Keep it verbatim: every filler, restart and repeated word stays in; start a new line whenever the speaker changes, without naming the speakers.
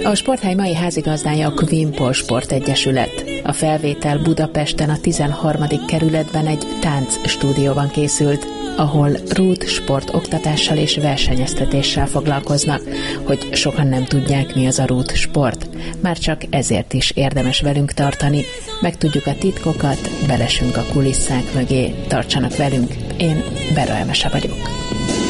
A sporthely mai házigazdája a Kvimpol Sportegyesület. A felvétel Budapesten a tizenharmadik kerületben egy táncstúdióban készült, ahol rút sportoktatással és versenyeztetéssel foglalkoznak, hogy sokan nem tudják, mi az a rút sport. Már csak ezért is érdemes velünk tartani, megtudjuk a titkokat, belesünk a kulisszák mögé, tartsanak velünk, én Bera Emese vagyok.